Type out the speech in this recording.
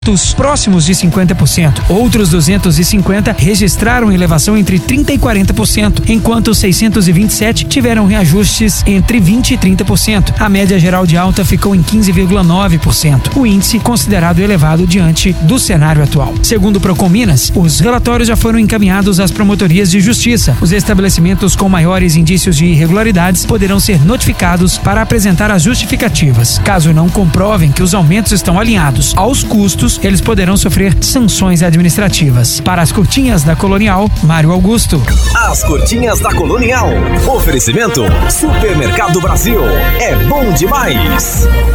próximos de 50%. Outros 250 registraram elevação entre 30% e 40%, enquanto 627 tiveram reajustes entre 20% e 30%. A média geral de alta ficou em 15,9%, o índice considerado elevado diante do cenário atual. Segundo o Procon Minas, os relatórios já foram encaminhados às promotorias de justiça. Os estabelecimentos com maiores indícios de irregularidades poderão ser notificados para apresentar as justificativas. Caso não comprovem que os aumentos estão alinhados aos custos, eles poderão sofrer sanções administrativas. Para as curtinhas da Colonial, Mário Augusto. As curtinhas da Colonial. Oferecimento Supermercado Brasil. É bom demais.